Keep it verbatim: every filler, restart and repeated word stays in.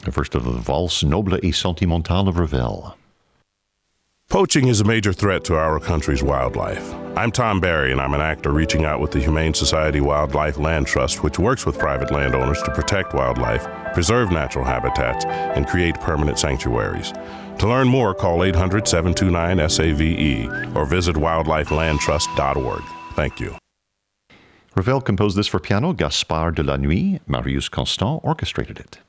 First of the Valse Noble et Sentimentale of Ravel. Poaching is a major threat to our country's wildlife. I'm Tom Barry, and I'm an actor reaching out with the Humane Society Wildlife Land Trust, which works with private landowners to protect wildlife, preserve natural habitats, and create permanent sanctuaries. To learn more, call eight hundred, seven two nine, S A V E or visit wildlife land trust dot org. Thank you. Ravel composed this for piano. Gaspard de la Nuit, Marius Constant orchestrated it.